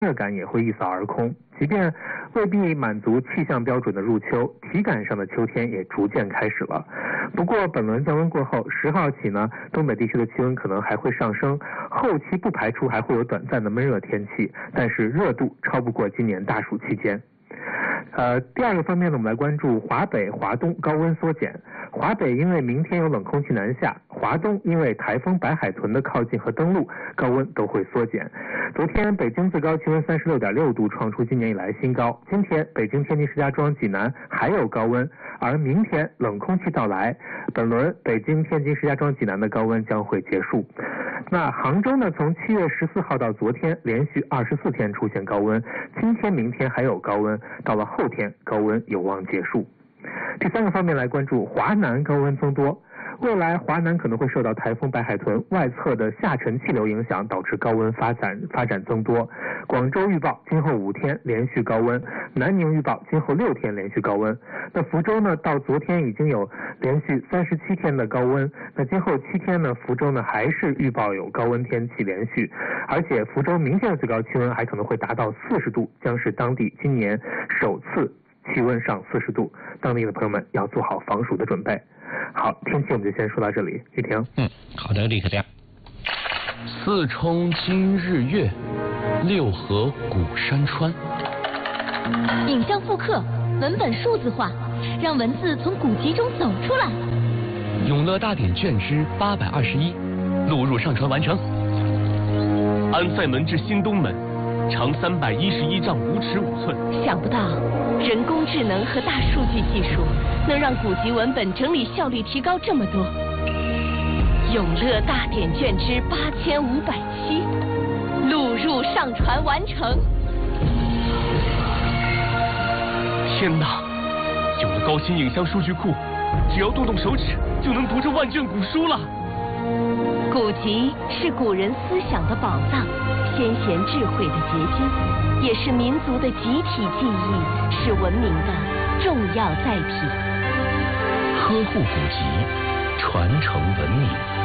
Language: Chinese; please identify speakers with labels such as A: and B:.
A: 热感也会一扫而空。即便未必满足气象标准的入秋，体感上的秋天也逐渐开始了。不过本轮降温过后，10号起呢，东北地区的气温可能还会上升，后期不排除还会有短暂的闷热天气，但是热度超不过今年大暑期间。第二个方面呢，我们来关注华北、华东高温缩减。华北因为明天有冷空气南下，华东因为台风白海豚的靠近和登陆，高温都会缩减。昨天北京最高气温36.6度，创出今年以来新高。今天北京、天津、石家庄、济南还有高温，而明天冷空气到来，本轮北京、天津、石家庄、济南的高温将会结束。那杭州呢，从7月14号到昨天连续24天出现高温，今天、明天还有高温，到了后天高温有望结束。第三个方面来关注华南高温增多。未来华南可能会受到台风白海豚外侧的下沉气流影响，导致高温发展增多。广州预报今后5天连续高温，南宁预报今后6天连续高温。那福州呢，到昨天已经有连续37天的高温，那今后7天呢，福州呢还是预报有高温天气连续，而且福州明天的最高气温还可能会达到40度，将是当地今年首次气温上40度，当地的朋友们要做好防暑的准备。好，天气我们就先说到这里，雨婷。
B: 好的，立刻这样。四冲今日月，六合古山川。
C: 影像复刻，文本数字化，让文字从古籍中走出来。
B: 永乐大典卷之821，录入上传完成。安塞门至新东门，长311丈5尺5寸。
C: 想不到人工智能和大数据技术能让古籍文本整理效率提高这么多。永乐大典卷之8507，录入上传完成。
B: 天哪！有了高新影像数据库，只要动动手指就能读这万卷古书了。
C: 古籍是古人思想的宝藏，先贤智慧的结晶，也是民族的集体记忆，是文明的重要载体。
B: 呵护古籍，传承文明。